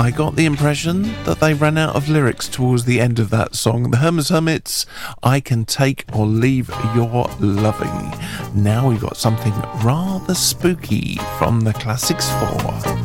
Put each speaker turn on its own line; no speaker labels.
I got the impression that they ran out of lyrics towards the end of that song. The Hermits, I Can Take or Leave Your Loving. Now we've got something rather spooky from the Classics 4.